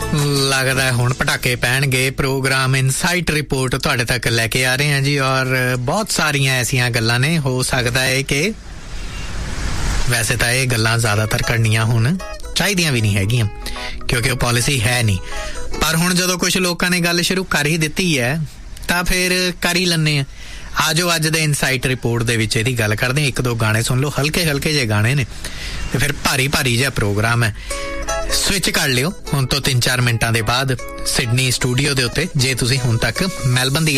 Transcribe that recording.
ਲੱਗਦਾ ਹੁਣ ਪਟਾਕੇ ਪੈਣਗੇ। ਪ੍ਰੋਗਰਾਮ ਇਨਸਾਈਟ ਰਿਪੋਰਟ ਤੁਹਾਡੇ ਤੱਕ ਲੈ ਕੇ ਆ ਰਹੇ ਹਾਂ ਜੀ, ਔਰ ਬਹੁਤ ਸਾਰੀਆਂ ਐਸੀਆਂ ਗੱਲਾਂ ਨੇ। ਹੋ ਸਕਦਾ ਹੈ ਕਿ ਵੈਸੇ ਤਾਂ ਇਹ ਗੱਲਾਂ ਜ਼ਿਆਦਾਤਰ ਕਰਨੀਆਂ ਹੁਣ ਚਾਹੀਦੀਆਂ ਵੀ ਨਹੀਂ ਹੈਗੀਆਂ, ਕਿਉਂਕਿ ਉਹ ਪਾਲਿਸੀ ਹੈ ਨਹੀਂ, ਪਰ ਹੁਣ ਜਦੋਂ ਕੁਛ ਲੋਕਾਂ ਨੇ ਗੱਲ ਸ਼ੁਰੂ ਕਰ ਹੀ ਦਿੱਤੀ ਹੈ ਤਾਂ ਫਿਰ ਕਰ ਹੀ ਲੈਂਦੇ ਆ। ਆ ਜਾਓ ਅੱਜ ਦੇ ਇਨਸਾਈਟ ਰਿਪੋਰਟ ਦੇ ਵਿੱਚ ਇਹਦੀ ਗੱਲ ਕਰਦੇ ਹਾਂ। ਇੱਕ ਦੋ ਗਾਣੇ ਸੁਣ ਲਓ, ਹਲਕੇ ਹਲਕੇ ਜਿਹੇ ਗਾਣੇ ਨੇ, ਤੇ ਫਿਰ ਭਾਰੀ ਜਿਹਾ ਪ੍ਰੋਗਰਾਮ ਹੈ। ਸਵਿਚ ਕਰ ਲਿਓ ਹੁਣ ਤੋਂ 3-4 ਮਿੰਟਾਂ ਦੇ ਬਾਅਦ ਸਿਡਨੀ ਸਟੂਡੀਓ ਦੇ ਉੱਤੇ, ਜੇ ਤੁਸੀਂ ਹੁਣ ਤੱਕ ਮੈਲਬਨ ਦੀ